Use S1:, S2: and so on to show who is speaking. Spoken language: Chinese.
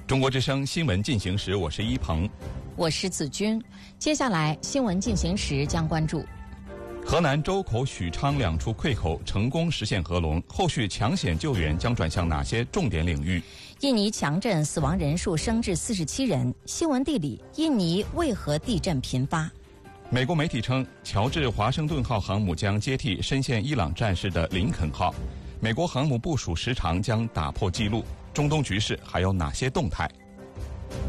S1: 中国之声新闻进行时，我是一鹏，
S2: 我是子君。接下来新闻进行时将关注：
S1: 河南周口、许昌2处溃口成功实现合龙，后续抢险救援将转向哪些重点领域？
S2: 印尼强震死亡人数升至47人。新闻地理：印尼为何地震频发？
S1: 美国媒体称，乔治华盛顿号航母将接替深陷伊朗战事的林肯号。美国航母部署时长将打破纪录。中东局势还有哪些动态？